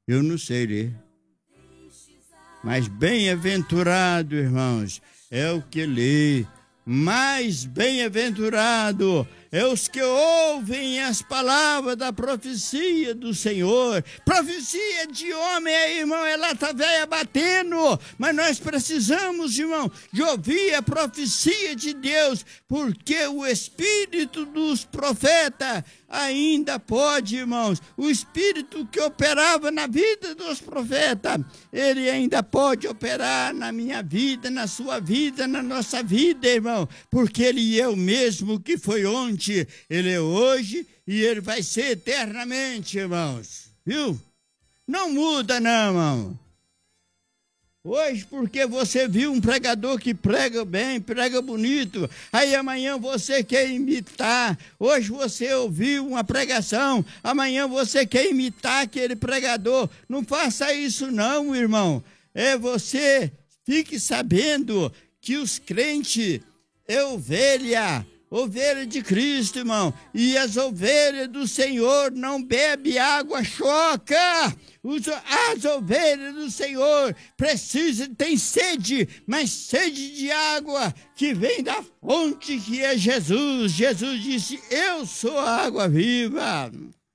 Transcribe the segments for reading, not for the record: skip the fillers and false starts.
Eu não sei ler. Mas bem-aventurado, irmãos, é o que lê. Mais bem-aventurado é os que ouvem as palavras da profecia do Senhor. Profecia de homem, irmão, é lata velha batendo. Mas nós precisamos, irmão, de ouvir a profecia de Deus, porque o espírito dos profetas ainda pode, irmãos. O espírito que operava na vida dos profetas, ele ainda pode operar na minha vida, na sua vida, na nossa vida, irmão. Porque ele é o mesmo que foi ontem, ele é hoje e ele vai ser eternamente, irmãos. Viu? Não muda, não, irmão. Hoje, porque você viu um pregador que prega bem, prega bonito, aí amanhã você quer imitar. Hoje você ouviu uma pregação, amanhã você quer imitar aquele pregador. Não faça isso não, irmão. Você fique sabendo que os crentes é ovelha de Cristo, irmão. E as ovelhas do Senhor não bebem água choca. As ovelhas do Senhor têm sede, mas sede de água que vem da fonte que é Jesus. Jesus disse, eu sou a água viva.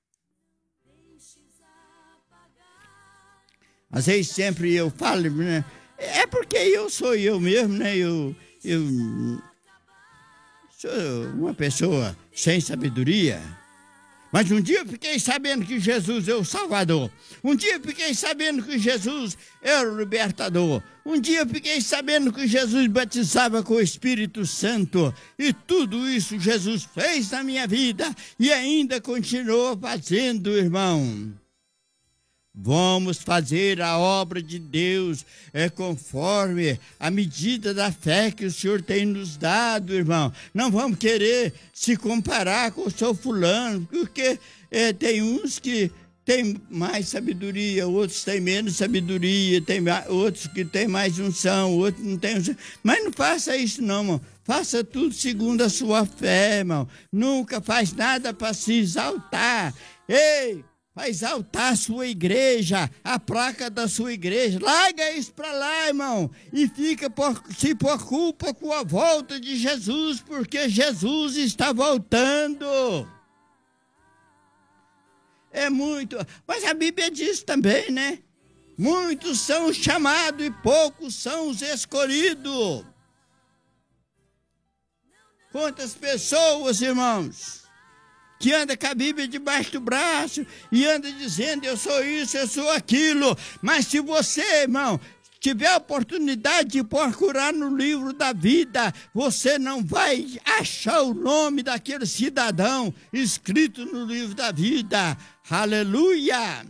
Às vezes sempre eu falo, né? É porque eu sou eu mesmo, né? Eu sou uma pessoa sem sabedoria. Mas um dia eu fiquei sabendo que Jesus é o Salvador. Um dia eu fiquei sabendo que Jesus é o Libertador. Um dia eu fiquei sabendo que Jesus batizava com o Espírito Santo. E tudo isso Jesus fez na minha vida e ainda continua fazendo, irmão. Vamos fazer a obra de Deus conforme a medida da fé que o Senhor tem nos dado, irmão. Não vamos querer se comparar com o seu fulano, porque tem uns que têm mais sabedoria, outros têm menos sabedoria, tem outros que têm mais unção, outros não têm unção. Mas não faça isso não, irmão. Faça tudo segundo a sua fé, irmão. Nunca faz nada para se exaltar. Ei! Vai exaltar a sua igreja, a placa da sua igreja. Larga isso para lá, irmão. E se preocupa com a volta de Jesus, porque Jesus está voltando. É muito. Mas a Bíblia diz também, né? Muitos são os chamados e poucos são os escolhidos. Quantas pessoas, irmãos, que anda com a Bíblia debaixo do braço e anda dizendo, eu sou isso, eu sou aquilo. Mas se você, irmão, tiver a oportunidade de procurar no livro da vida, você não vai achar o nome daquele cidadão escrito no livro da vida. Aleluia!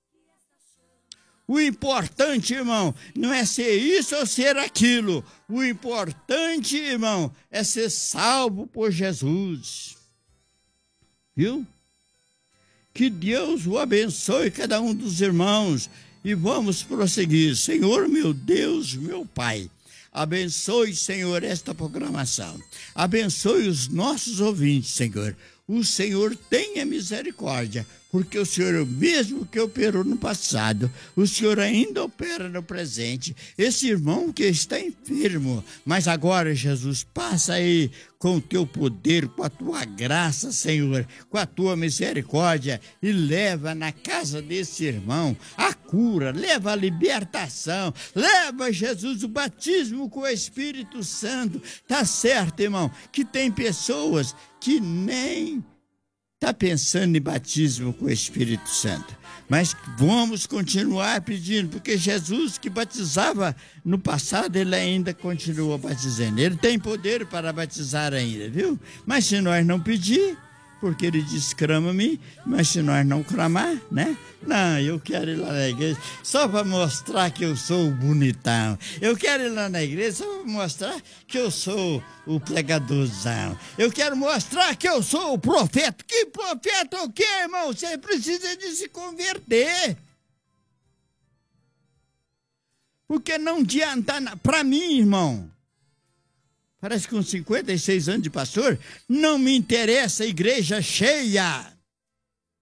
O importante, irmão, não é ser isso ou ser aquilo. O importante, irmão, é ser salvo por Jesus. Viu? Que Deus o abençoe, cada um dos irmãos. E vamos prosseguir. Senhor, meu Deus, meu Pai, abençoe, Senhor, esta programação. Abençoe os nossos ouvintes, Senhor. O Senhor tenha misericórdia, porque o Senhor é o mesmo que operou no passado, o Senhor ainda opera no presente. Esse irmão que está enfermo, mas agora, Jesus, passa aí com o teu poder, com a tua graça, Senhor, com a tua misericórdia, e leva na casa desse irmão a cura, leva a libertação, leva, Jesus, o batismo com o Espírito Santo. Tá certo, irmão, que tem pessoas que nem está pensando em batismo com o Espírito Santo. Mas vamos continuar pedindo, porque Jesus que batizava no passado, ele ainda continua batizando. Ele tem poder para batizar ainda, viu? Mas se nós não pedir, porque ele diz, clama-me, mas se nós não clamar, né? Não, eu quero ir lá na igreja só para mostrar que eu sou o bonitão. Eu quero ir lá na igreja só para mostrar que eu sou o pregadorzão. Eu quero mostrar que eu sou o profeta. Que profeta o quê, irmão? Você precisa de se converter. Porque não adianta, para mim, irmão, parece que com 56 anos de pastor, não me interessa a igreja cheia.